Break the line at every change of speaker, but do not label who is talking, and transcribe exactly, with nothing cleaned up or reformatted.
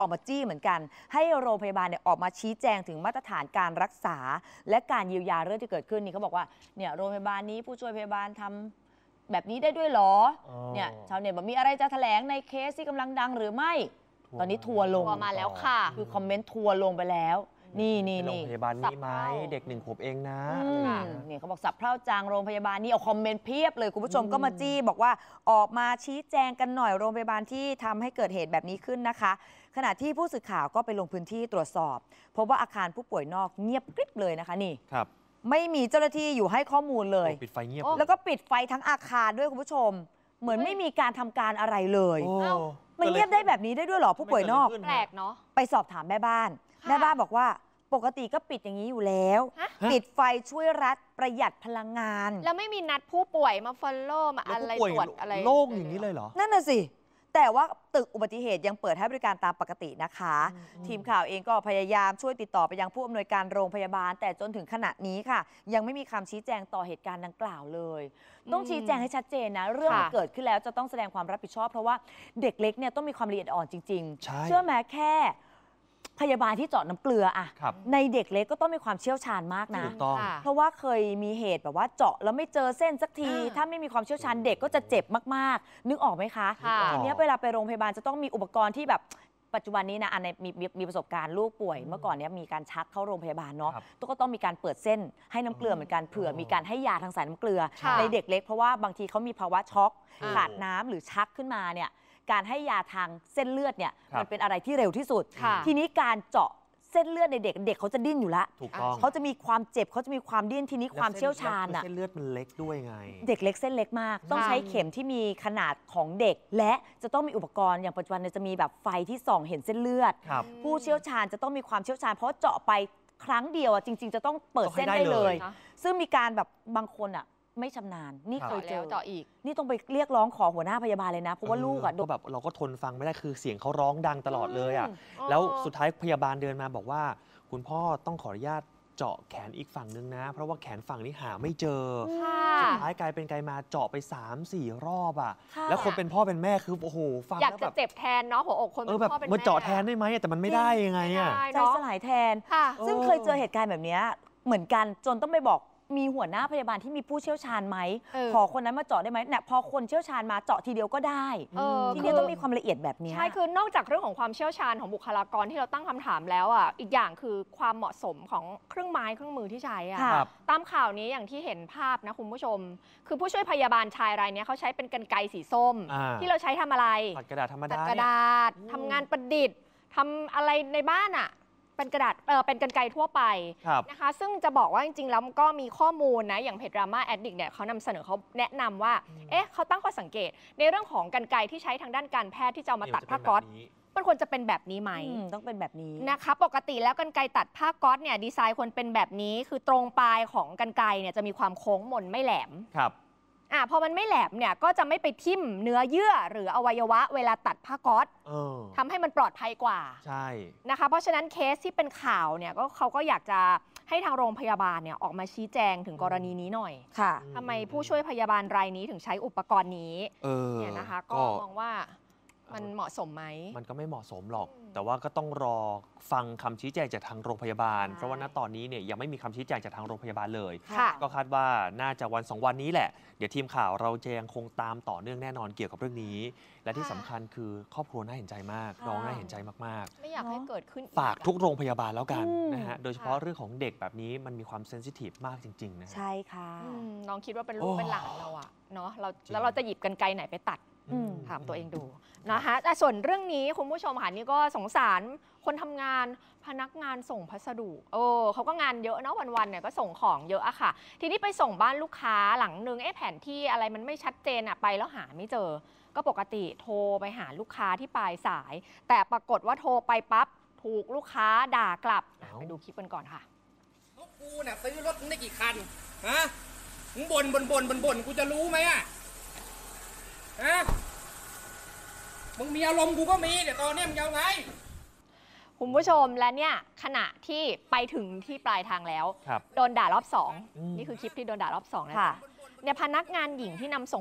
ออกมาจี้เหมือนกันให้โรงพยาบาลเนี่ยออกมาชี้แจงถึงมาตรฐานการรักษาและการเยียวยาเรื่องที่เกิดขึ้นนี่เขาบอกว่าเนี่ยโรงพยาบาลนี้ผู้ช่วยพยาบาลทำแบบนี้ได้ด้วยหรอเนี่ยชาวเน็ตบอกมีอะไรจะแถลงในเคสที่กำลังดังหรือไม่ตอนนี้ทัวร์ลง
มาแล้วค่ะ
คือคอมเมนต์ทัวร์ลงไปแล้วนี่นี่
นี่โรงพยาบาลนี้ไหมเด็กหนึ่งขวบเองนะ
นี่เขาบอกสับเพร่าจางโรงพยาบาลนี่เอาคอมเมนต์เพียบเลยคุณผู้ชมก็มาจี้บอกว่าออกมาชี้แจงกันหน่อยโรงพยาบาลที่ทำให้เกิดเหตุแบบนี้ขึ้นนะคะขณะที่ผู้สื่อข่าวก็ไปลงพื้นที่ตรวจสอบพบว่าอาคารผู้ป่วยนอกเงียบกริบเลยนะคะนี่
ครับ
ไม่มีเจ้าหน้าที่อยู่ให้ข้อมูลเลย
ปิดไฟเงียบ
แล้วก็ปิดไฟทั้งอาคารด้วยคุณผู้ชมเหมือนไม่มีการทำการอะไรเลยมันเงียบได้แบบนี้ได้ด้วยหรอผู้ป่วยนอก
แปลกเนาะ
ไปสอบถามแม่บ้านแม่บ้านบอกว่าปกติก็ปิดอย่างนี้อยู่แล้วปิดไฟช่วยรัฐประหยัดพลังงาน
แล้วไม่มีนัดผู้ป่วยมาฟอลโล่มาอะไรตรวจอะไร
โล่งอย่างนี้เลยเหรอ
นั่นน่ะสิแต่ว่าตึกอุบัติเหตุยังเปิดให้บริการตามปกตินะคะทีมข่าวเองก็พยายามช่วยติดต่อไปยังผู้อำนวยการโรงพยาบาลแต่จนถึงขณะนี้ค่ะยังไม่มีคำชี้แจงต่อเหตุการณ์ดังกล่าวเลยต้องชี้แจงให้ชัดเจนนะเรื่องเกิดขึ้นแล้วจะต้องแสดงความรับผิดชอบเพราะว่าเด็กเล็กเนี่ยต้องมีความละเอียดอ่อนจริงๆเชื่อไหมแค่พยาบาลที่เจาะน้ำเกลืออะในเด็กเล็กก็ต้องมีความเชี่ยวชาญมากนะเพราะว่าเคยมีเหตุแบบว่าเจาะแล้วไม่เจอเส้นสักทีถ้าไม่มีความเชี่ยวชาญเด็กก็จะเจ็บมากๆนึกออกไหมคะทีนี้เวลาไปโรงพยาบาลจะต้องมีอุปกรณ์ที่แบบปัจจุบันนี้นะอันมีมีประสบการณ์ลูกป่วยเมื่อก่อนนี้มีการชักเข้าโรงพยาบาลเนาะก็ต้องมีการเปิดเส้นให้น้ำเกลือเหมือนกันเผื่อมีการให้ยาทางสายน้ำเกลือในเด็กเล็กเพราะว่าบางทีเขามีภาวะช็อกขาดน้ำหรือชักขึ้นมาเนี่ยการให้ยาทางเส้นเลือดเนี่ยมันเป็นอะไรที่เร็วที่สุดทีนี้การเจาะเส้นเลือดในเด็กเด็กเขาจะดิ้นอยู่แล้วเขาจะมีความเจ็บเขาจะมีความดิ้นทีนี้ความเชี่ยวชาญอะ
เส้นเลือดมันเล็กด้วยไง
เด็กเล็กเส้นเล็กมากต้องใช้เข็มที่มีขนาดของเด็กและจะต้องมีอุปกรณ์อย่างปัจจุบันจะมีแบบไฟที่ส่องเห็นเส้นเลือดผู้เชี่ยวชาญจะต้องมีความเชี่ยวชาญเพราะเจาะไปครั้งเดียวจริงๆจะต้องเปิดเส้นได้เลยซึ่งมีการแบบบางคนอะไม่ชำนาญนี่เคยเจอ
เจาะอีก
นี่ต้องไปเรียกร้องขอหัวหน้าพยาบาลเลยนะเพราะว่าลูกอ่ะ
ก็แบบเราก็ทนฟังไม่ได้คือเสียงเขาร้องดังตลอดเลยอ่ะแล้วสุดท้ายพยาบาลเดินมาบอกว่าคุณพ่อต้องขออนุญาตเจาะแขนอีกฝั่งนึงนะเพราะว่าแขนฝั่งนี้หาไม่เจอสุดท้ายกลายเป็นกลายมาเจาะไป สามสี่ รอบอ่ะแล้วคนเป็นพ่อเป็นแม่คือโอ้โหฟัง
อยากจะเจ็บแทนเนาะหัวอกคนเป็นพ่อเป็นแม่
มันเจาะแทนได้ไหมแต่มันไม่ได้ยังไงอ่ะ
ใจสลายแทนซึ่งเคยเจอเหตุการณ์แบบนี้เหมือนกันจนต้องไปบอกมีหัวหน้าพยาบาลที่มีผู้เชี่ยวชาญไหมขอคนนั้นมาเจาะได้ไหมเนี่ยพอคนเชี่ยวชาญมาเจาะทีเดียวก็ได้ทีนี้ต้องมีความละเอียดแบบนี้
ใช่คือนอกจากเรื่องของความเชี่ยวชาญของบุคลากรที่เราตั้งคำถามแล้วอ่ะอีกอย่างคือความเหมาะสมของเครื่องไม้เครื่องมือที่ใช้อ่ะตามข่าวนี้อย่างที่เห็นภาพนะคุณผู้ชมคือผู้ช่วยพยาบาลชายรายนี้เขาใช้เป็นกรรไกรสีส้มที่เราใช้ทำอะไร
ตัดกระดาษธรรมดา
ตัดกระดาษทำงานประดิษฐ์ทำอะไรในบ้านอ่ะเป็นกระดาษเออเป็นกรรไกรทั่วไปนะคะซึ่งจะบอกว่าจริงๆแล้วก็มีข้อมูลนะอย่างเพจ Drama Addict เนี่ยเขานำเสนอเขาแนะนำว่าเอ๊ะเขาตั้งข้อสังเกตในเรื่องของกรรไกรที่ใช้ทางด้านการแพทย์ที่จะเอามาตัดผ้าก๊อซมันควรจะเป็นแบบนี้ไหม
ต้องเป็นแบบนี้
นะคะปกติแล้วกรรไกรตัดผ้าก๊อซเนี่ยดีไซน์ควรเป็นแบบนี้คือตรงปลายของกรรไกรเนี่ยจะมีความโค้งมนไม่แหลม
ครับ
อ่ะพอมันไม่แหลมเนี่ยก็จะไม่ไปทิ่มเนื้อเยื่อหรืออวัยวะเวลาตัดผ้าก๊อซทำให้มันปลอดภัยกว่า
ใช่
นะคะเพราะฉะนั้นเคสที่เป็นข่าวเนี่ยก็เขาก็อยากจะให้ทางโรงพยาบาลเนี่ยออกมาชี้แจงถึงกรณีนี้หน่อย
ค่ะ
ทำไมผู้ช่วยพยาบาลรายนี้ถึงใช้อุปกรณ์นี้เนี่ยนะคะก็มองว่ามันเหมาะสมไหม
มันก็ไม่เหมาะสมหรอกแต่ว่าก็ต้องรอฟังคำชี้แจงจากทางโรงพยาบาลเพราะว่าณตอนนี้เนี่ยยังไม่มีคำชี้แจงจากทางโรงพยาบาลเลยก็คาดว่าน่าจะวันสองวันนี้แหละเดี๋ยวทีมข่าวเราจะยังคงตามต่อเนื่องแน่นอนเกี่ยวกับเรื่องนี้และที่สำคัญคือครอบครัวน่าเห็นใจมากน้องน่าเห็นใจมาก
ๆไม่อยากให้เกิดขึ้น
ฝากทุกโรงพยาบาลแล้วกันนะฮะโดยเฉพาะเรื่องของเด็กแบบนี้มันมีความเซนซิทีฟมากจริงๆนะ
ใช่ค่ะ
น้องคิดว่าเป็นลูกเป็นหลานเราอะเนาะเราแล้วเราจะหยิบกรรไกรไหนไปตัดถามตัวเองดูนะคะแต่ส่วนเรื่องนี้คุณผู้ชมค่ะนี่ก็สงสารคนทำงานพนักงานส่งพัสดุเออเขาก็งานเยอะนะวันๆเนี่ยก็ส่งของเยอะอะค่ะทีนี้ไปส่งบ้านลูกค้าหลังนึงไอ้แผนที่อะไรมันไม่ชัดเจนอะไปแล้วหาไม่เจอก็ปกติโทรไปหาลูกค้าที่ปลายสายแต่ปรากฏว่าโทรไปปั๊บถูกลูกค้าด่ากลับไปดูคลิปกันก่อนค่ะ
กูเนี่ยซื้อรถได้กี่คันฮะมึงบ่นบ่นบ่นบ่นบ่นกูจะรู้ไหมอะฮะมึงมีอารมณ์กูก็มีเดี๋ยวตอนนี้มึงยังไง
คุณผู้ชมและเนี่ยขณะที่ไปถึงที่ปลายทางแล้วโดนด่ารอบสองนี่คือคลิปที่โดนด่ารอบสองนะคะเนี่ยพนักงานหญิงที่นำส่ง